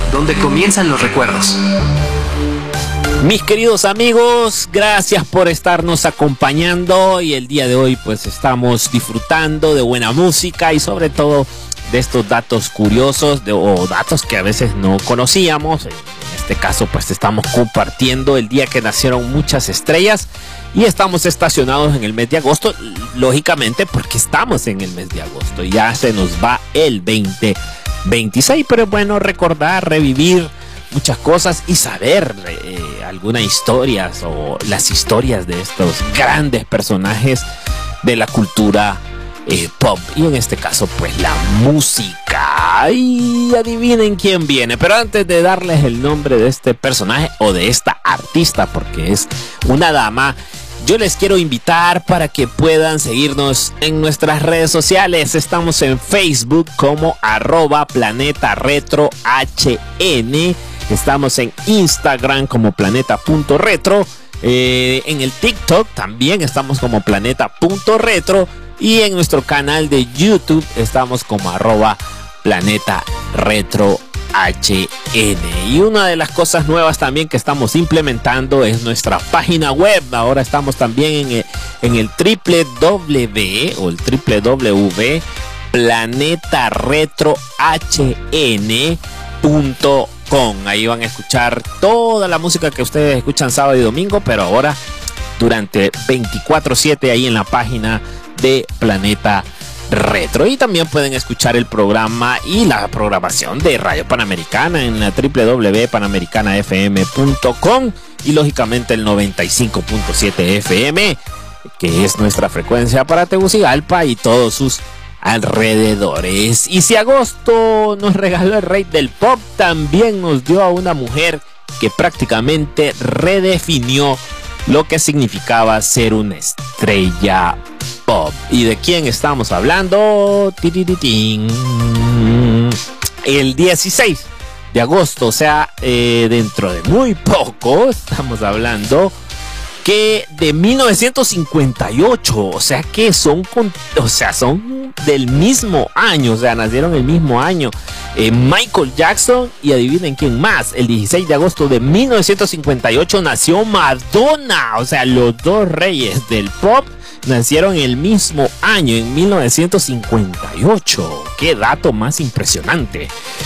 donde comienzan los recuerdos. Mis queridos amigos, gracias por estarnos acompañando y el día de hoy pues estamos disfrutando de buena música y sobre todo de estos datos curiosos o datos que a veces no conocíamos. En este caso pues estamos compartiendo el día que nacieron muchas estrellas y estamos estacionados en el mes de agosto, lógicamente porque estamos en el mes de agosto y ya se nos va el 2026, pero es bueno recordar, revivir muchas cosas y saber algunas historias o las historias de estos grandes personajes de la cultura pop y en este caso pues la música. Y adivinen quién viene, pero antes de darles el nombre de este personaje o de esta artista, porque es una dama, yo les quiero invitar para que puedan seguirnos en nuestras redes sociales. Estamos en Facebook como @planetaretrohn. Estamos en Instagram como planeta.retro. En el TikTok también estamos como planeta.retro. Y en nuestro canal de YouTube estamos como @planetaretrohn. Y una de las cosas nuevas también que estamos implementando es nuestra página web. Ahora estamos también en el www.planetaretrohn.com. Ahí van a escuchar toda la música que ustedes escuchan sábado y domingo, pero ahora durante 24/7 ahí en la página de Planeta Retro. Y también pueden escuchar el programa y la programación de Radio Panamericana en la www.panamericanafm.com y lógicamente el 95.7 FM, que es nuestra frecuencia para Tegucigalpa y todos sus alrededores. Y si agosto nos regaló el rey del pop, también nos dio a una mujer que prácticamente redefinió lo que significaba ser una estrella pop. ¿Y de quién estamos hablando? El 16 de agosto, o sea, dentro de muy poco, estamos hablando que de 1958, o sea que son del mismo año, o sea, nacieron el mismo año. Michael Jackson y adivinen quién más. El 16 de agosto de 1958 nació Madonna, o sea, los dos reyes del pop nacieron el mismo año, en 1958. Qué dato más impresionante.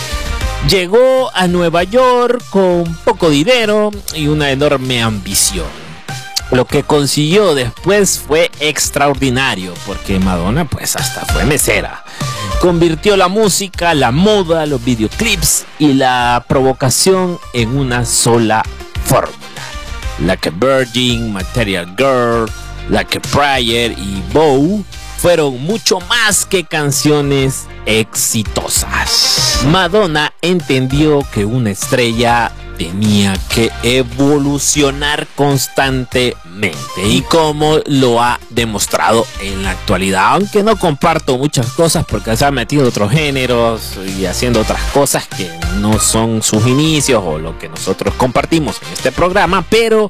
Llegó a Nueva York con poco dinero y una enorme ambición. Lo que consiguió después fue extraordinario, porque Madonna pues hasta fue mesera. Convirtió la música, la moda, los videoclips y la provocación en una sola fórmula. Like a Virgin, Material Girl, Like a Prayer y Bow fueron mucho más que canciones exitosas. Madonna entendió que una estrella tenía que evolucionar constantemente y como lo ha demostrado en la actualidad, aunque no comparto muchas cosas porque se ha metido otros géneros y haciendo otras cosas que no son sus inicios o lo que nosotros compartimos en este programa, pero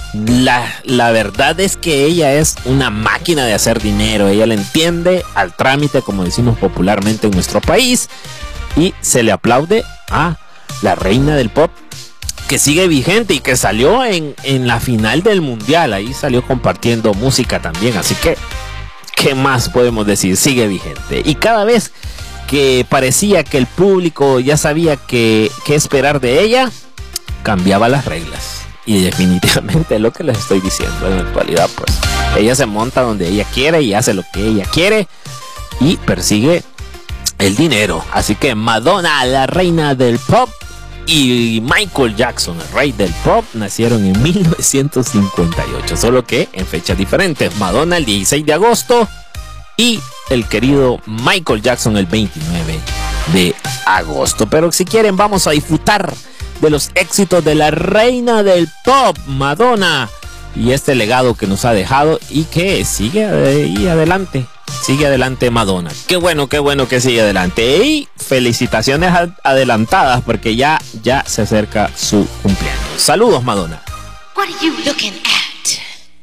la verdad es que ella es una máquina de hacer dinero. Ella le entiende al trámite, como decimos popularmente en nuestro país, y se le aplaude a la reina del pop, que sigue vigente y que salió en la final del mundial. Ahí salió compartiendo música también, así que ¿qué más podemos decir? Sigue vigente. Y cada vez que parecía que el público ya sabía qué esperar de ella, cambiaba las reglas. Y definitivamente es lo que les estoy diciendo. En la actualidad pues ella se monta donde ella quiere y hace lo que ella quiere y persigue el dinero. Así que Madonna, la reina del pop, y Michael Jackson, el rey del pop, nacieron en 1958, solo que en fechas diferentes. Madonna el 16 de agosto y el querido Michael Jackson el 29 de agosto. Pero si quieren vamos a disfrutar de los éxitos de la reina del pop, Madonna, y este legado que nos ha dejado y que sigue ahí adelante. Sigue adelante Madonna. Qué bueno que sigue adelante. Y felicitaciones adelantadas porque ya se acerca su cumpleaños. Saludos, Madonna. What are you looking at?